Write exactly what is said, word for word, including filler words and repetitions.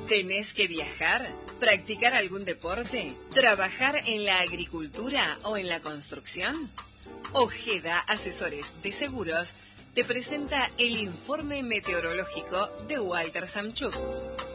¿Tenés que viajar? ¿Practicar algún deporte? ¿Trabajar en la agricultura o en la construcción? Ojeda Asesores de Seguros te presenta el informe meteorológico de Walter Samchuk.